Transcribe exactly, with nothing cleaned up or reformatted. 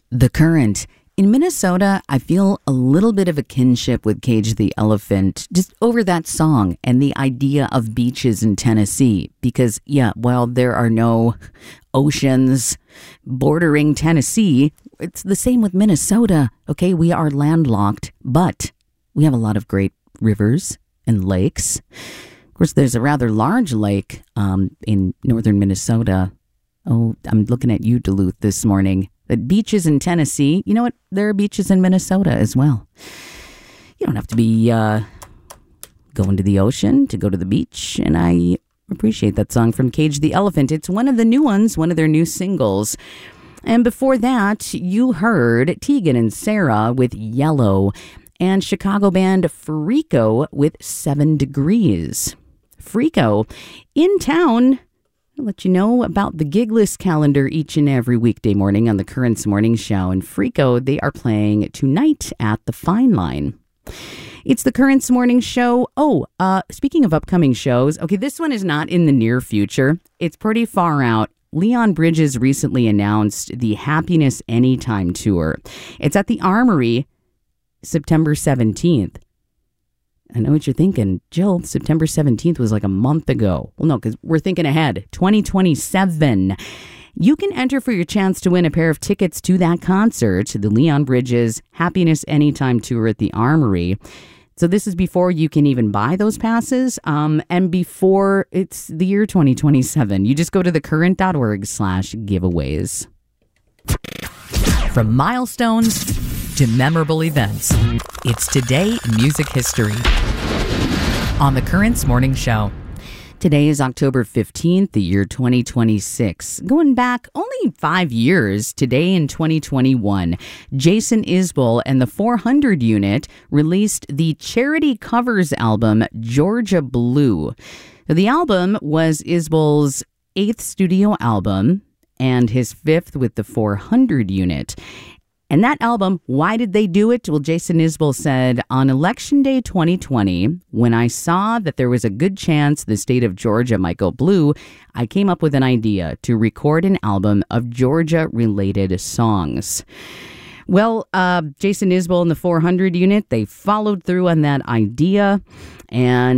The Current. In Minnesota, I feel a little bit of a kinship with Cage the Elephant just over that song and the idea of beaches in Tennessee. Because, yeah, while there are no oceans bordering Tennessee, it's the same with Minnesota. Okay, we are landlocked, but we have a lot of great rivers and lakes. Of course, there's a rather large lake um, in northern Minnesota. Oh, I'm looking at you, Duluth, this morning. But beaches in Tennessee, you know what? There are beaches in Minnesota as well. You don't have to be uh, going to the ocean to go to the beach. And I appreciate that song from Cage the Elephant. It's one of the new ones, one of their new singles. And before that, you heard Tegan and Sarah with Yellow and Chicago band Freako with Seven Degrees. Freako in town. I'll let you know about the gig list calendar each and every weekday morning on the Currents Morning Show. And Freako, they are playing tonight at the Fine Line. It's the Currents Morning Show. Oh, uh, speaking of upcoming shows, okay, this one is not in the near future. It's pretty far out. Leon Bridges recently announced the Happiness Anytime Tour. It's at the Armory, September seventeenth. I know what you're thinking. Jill, September seventeenth was like a month ago. Well, no, because we're thinking ahead. twenty twenty-seven. You can enter for your chance to win a pair of tickets to that concert, the Leon Bridges Happiness Anytime Tour at the Armory. So this is before you can even buy those passes, um, and before it's the year twenty twenty-seven. You just go to thecurrent.org slash giveaways. From milestones to memorable events, it's Today in Music History on the Currents Morning Show. Today is October fifteenth, the year twenty twenty-six. Going back only five years, today in twenty twenty-one, Jason Isbell and the four hundred Unit released the charity covers album, Georgia Blue. The album was Isbell's eighth studio album and his fifth with the four hundred Unit. And that album, why did they do it? Well, Jason Isbell said, on Election Day twenty twenty, when I saw that there was a good chance the state of Georgia might go blue, I came up with an idea to record an album of Georgia-related songs. Well, uh, Jason Isbell and the four hundred Unit, they followed through on that idea, and